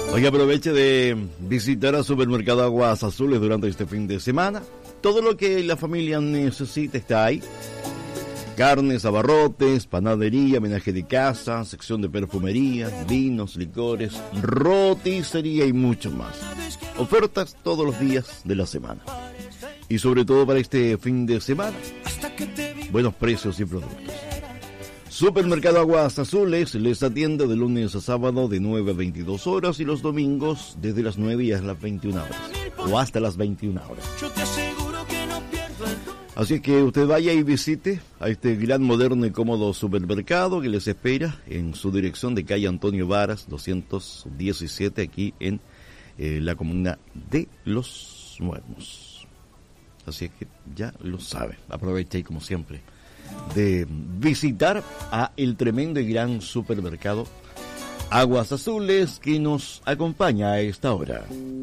Hoy aproveche de visitar al supermercado Aguas Azules durante este fin de semana. Todo lo que la familia necesita está ahí. Carnes, abarrotes, panadería, menaje de casa, sección de perfumería, vinos, licores, roticería y mucho más. Ofertas todos los días de la semana. Y sobre todo para este fin de semana, buenos precios y productos. Supermercado Aguas Azules les atiende de lunes a sábado de 9 a 22 horas y los domingos desde las 9 y hasta las 21 horas. O hasta las 21 horas. Así que usted vaya y visite a este gran, moderno y cómodo supermercado que les espera en su dirección de calle Antonio Varas, 217, aquí en la comuna de Los Muermos. Así que ya lo sabe, aproveche ahí como siempre de visitar a el tremendo y gran supermercado Aguas Azules que nos acompaña a esta hora.